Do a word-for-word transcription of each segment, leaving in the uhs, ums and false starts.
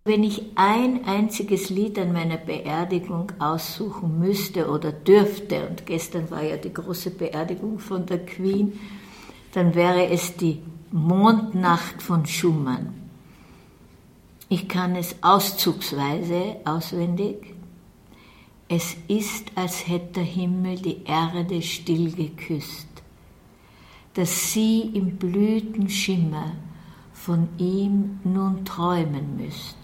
Wenn ich ein einziges Lied an meiner Beerdigung aussuchen müsste oder dürfte, und gestern war ja die große Beerdigung von der Queen, dann wäre es die Mondnacht von Schumann. Ich kann es auszugsweise auswendig. Es ist, als hätte der Himmel die Erde still geküsst, dass sie im Blütenschimmer von ihm nun träumen müsst.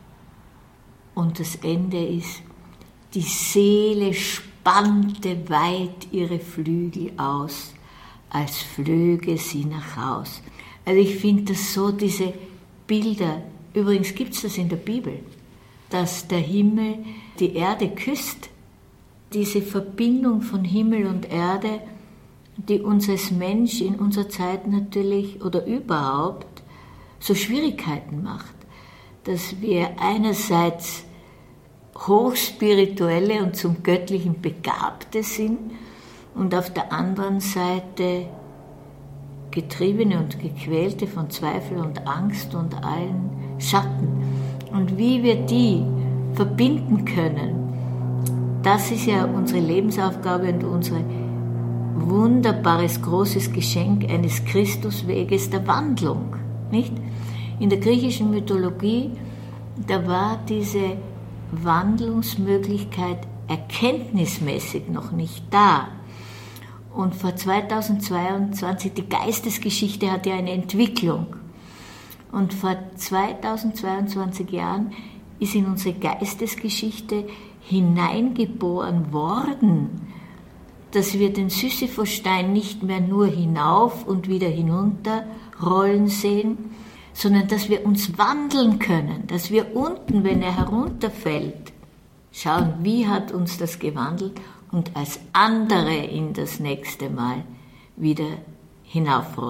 Und das Ende ist, die Seele spannte weit ihre Flügel aus, als flöge sie nach Haus. Also ich finde das so, diese Bilder, übrigens gibt es das in der Bibel, dass der Himmel die Erde küsst. Diese Verbindung von Himmel und Erde, die uns als Mensch in unserer Zeit natürlich oder überhaupt so Schwierigkeiten macht, dass wir einerseits hochspirituelle und zum Göttlichen Begabte sind und auf der anderen Seite Getriebene und Gequälte von Zweifel und Angst und allen Schatten. Und wie wir die verbinden können, das ist ja unsere Lebensaufgabe und unser wunderbares, großes Geschenk eines Christusweges der Wandlung, nicht? In der griechischen Mythologie, da war diese Wandlungsmöglichkeit erkenntnismäßig noch nicht da. Und vor zweitausendzweiundzwanzig, die Geistesgeschichte hat ja eine Entwicklung. Und vor zweitausendzweiundzwanzig Jahren ist in unsere Geistesgeschichte hineingeboren worden, dass wir den Sisyphosstein nicht mehr nur hinauf und wieder hinunter rollen sehen, sondern dass wir uns wandeln können, dass wir unten, wenn er herunterfällt, schauen, wie hat uns das gewandelt und als andere in das nächste Mal wieder hinaufrollen.